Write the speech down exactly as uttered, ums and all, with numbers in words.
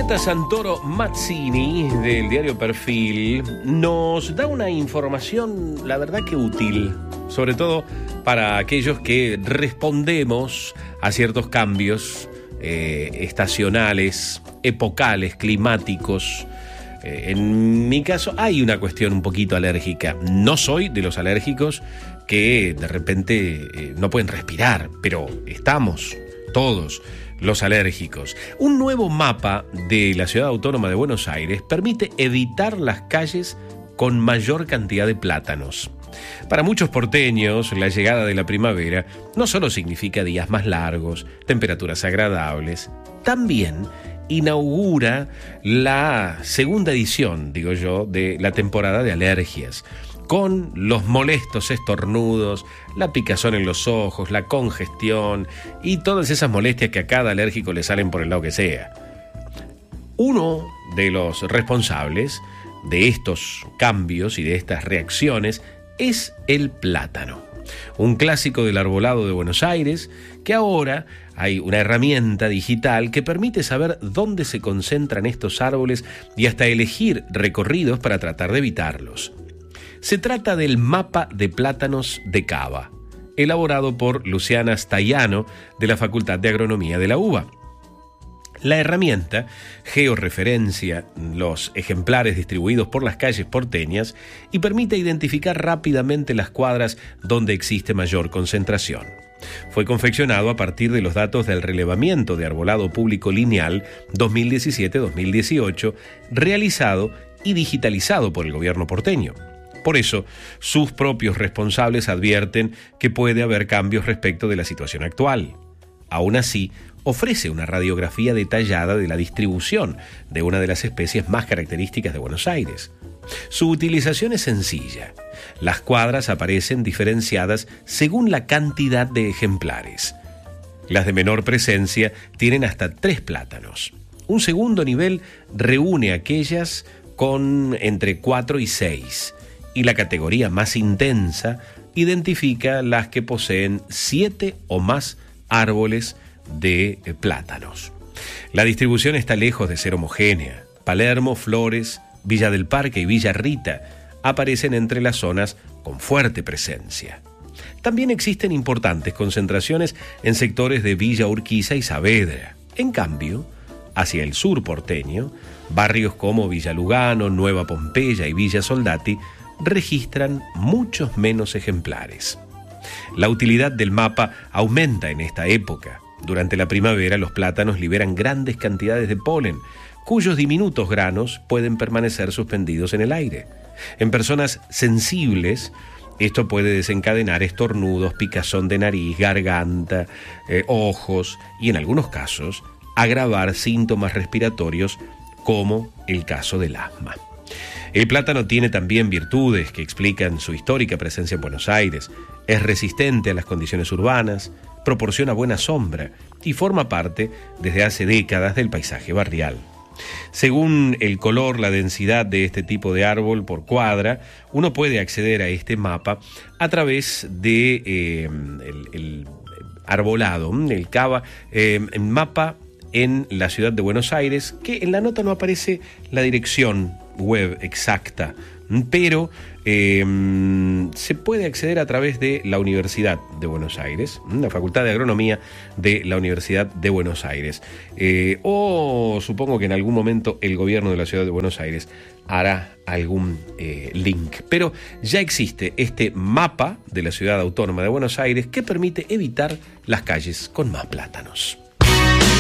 Julieta Santoro Mazzini, del diario Perfil, nos da una información, la verdad que útil, sobre todo para aquellos que respondemos a ciertos cambios eh, estacionales, epocales, climáticos. Eh, en mi caso hay una cuestión un poquito alérgica. No soy de los alérgicos que de repente eh, no pueden respirar, pero estamos todos los alérgicos. Un nuevo mapa de la Ciudad Autónoma de Buenos Aires permite evitar las calles con mayor cantidad de plátanos. Para muchos porteños, la llegada de la primavera no solo significa días más largos, temperaturas agradables, también inaugura la segunda edición, digo yo, de la temporada de alergias, con los molestos estornudos, la picazón en los ojos, la congestión y todas esas molestias que a cada alérgico le salen por el lado que sea. Uno de los responsables de estos cambios y de estas reacciones es el plátano, un clásico del arbolado de Buenos Aires, que ahora hay una herramienta digital que permite saber dónde se concentran estos árboles y hasta elegir recorridos para tratar de evitarlos. Se trata del mapa de plátanos de Cava, elaborado por Luciana Staiano de la Facultad de Agronomía de la UBA. La herramienta georreferencia los ejemplares distribuidos por las calles porteñas y permite identificar rápidamente las cuadras donde existe mayor concentración. Fue confeccionado a partir de los datos del relevamiento de arbolado público lineal dos mil diecisiete dos mil dieciocho, realizado y digitalizado por el gobierno porteño. Por eso, sus propios responsables advierten que puede haber cambios respecto de la situación actual. Aún así, ofrece una radiografía detallada de la distribución de una de las especies más características de Buenos Aires. Su utilización es sencilla. Las cuadras aparecen diferenciadas según la cantidad de ejemplares. Las de menor presencia tienen hasta tres plátanos. Un segundo nivel reúne aquellas con entre cuatro y seis. Y la categoría más intensa identifica las que poseen siete o más árboles de plátanos. La distribución está lejos de ser homogénea. Palermo, Flores, Villa del Parque y Villa Rita aparecen entre las zonas con fuerte presencia. También existen importantes concentraciones en sectores de Villa Urquiza y Saavedra. En cambio, hacia el sur porteño, barrios como Villa Lugano, Nueva Pompeya y Villa Soldati registran muchos menos ejemplares. La utilidad del mapa aumenta en esta época. Durante la primavera, los plátanos liberan grandes cantidades de polen, cuyos diminutos granos pueden permanecer suspendidos en el aire. En personas sensibles, esto puede desencadenar estornudos, picazón de nariz, garganta, eh, ojos y, en algunos casos, agravar síntomas respiratorios, como el caso del asma. El plátano tiene también virtudes que explican su histórica presencia en Buenos Aires. Es resistente a las condiciones urbanas, proporciona buena sombra y forma parte desde hace décadas del paisaje barrial. Según el color, la densidad de este tipo de árbol por cuadra, uno puede acceder a este mapa a través de eh, el, el arbolado, el Cava, eh, mapa en la ciudad de Buenos Aires, que en la nota no aparece la dirección web exacta, pero eh, se puede acceder a través de la Universidad de Buenos Aires, la Facultad de Agronomía de la Universidad de Buenos Aires, eh, o supongo que en algún momento el gobierno de la Ciudad de Buenos Aires hará algún eh, link, pero ya existe este mapa de la Ciudad Autónoma de Buenos Aires que permite evitar las calles con más plátanos.